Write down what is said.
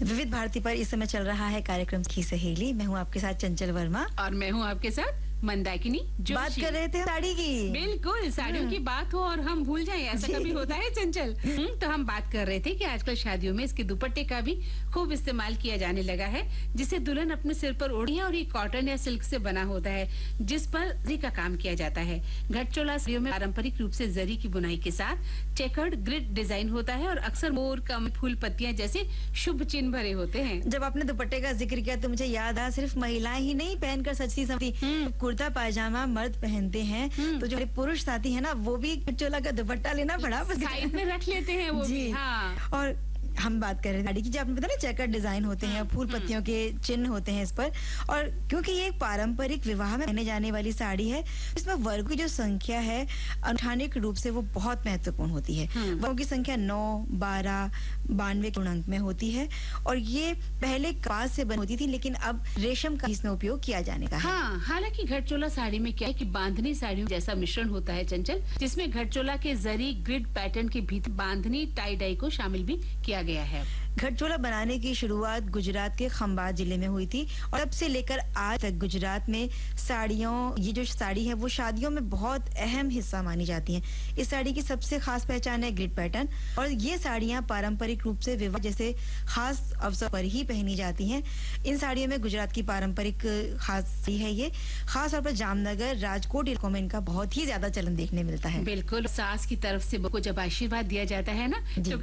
विविध भारती पर इस समय चल रहा है कार्यक्रम की सहेली। मैं हूँ आपके साथ चंचल वर्मा और मैं हूँ आपके साथ मंदाकिनी जोशी। बात कर रहे थे साड़ी की। बिल्कुल, साड़ियों की बात हो और हम भूल जाएं, ऐसा कभी होता है चंचल? तो हम बात कर रहे थे कि आजकल शादियों में इसके दुपट्टे का भी खूब इस्तेमाल किया जाने लगा है, जिसे दुल्हन अपने सिर पर ओढ़ी है और ये कॉटन या सिल्क से बना होता है, जिस पर जरी का काम किया जाता है। घटचोला साड़ियों में पारंपरिक रूप से जरी की बुनाई के साथ चेकर्ड ग्रिड डिजाइन होता है और अक्सर मोर, कमल, फूल, पत्तियां जैसे शुभ चिन्ह भरे होते हैं। जब आपने दुपट्टे का जिक्र किया तो मुझे याद आया, सिर्फ महिलाएं ही नहीं पहनकर सजती संवरती, कुर्ता पायजामा मर्द पहनते हैं, तो जो पुरुष साथी है ना, वो भी चोला का दुपट्टा लेना बड़ा साइड में रख लेते हैं वो भी। हाँ। और हम बात कर रहे हैं साड़ी की, जो आपने पता ना चेकर डिजाइन होते हैं, फूल पत्तियों के चिन्ह होते हैं इस पर। और क्योंकि ये एक पारंपरिक विवाह में पहने जाने वाली साड़ी है, इसमें वर्ग की जो संख्या है अनुष्ठानिक रूप से वो बहुत महत्वपूर्ण होती है। वर्गों की संख्या 9, 12, 92 पूर्णांक में होती है और ये पहले कपास से बनी होती थी, लेकिन अब रेशम का इसमें उपयोग किया जाने का है। हाँ, हालांकि घटचोला साड़ी में क्या है कि बांधनी साड़ियों जैसा मिश्रण होता है चंचल, जिसमें घटचोला के जरी ग्रिड पैटर्न के भीतर बांधनी टाई डाई को शामिल भी किया गया है। घटचोला बनाने की शुरुआत गुजरात के खंभात जिले में हुई थी और तब से लेकर आज तक गुजरात में ये जो साड़ी है वो शादियों में बहुत अहम हिस्सा मानी जाती है। इस साड़ी की सबसे खास पहचान है ग्रिड पैटर्न और ये साड़ियां पारंपरिक रूप से विवाह जैसे खास अवसर पर ही पहनी जाती हैं। इन साड़ियों में गुजरात की पारंपरिक खास है, ये खास तौर पर जामनगर, राजकोट इलाकों में इनका बहुत ही ज्यादा चलन देखने मिलता है। बिल्कुल, सास की तरफ से बहू को जब आशीर्वाद दिया जाता है ना, तो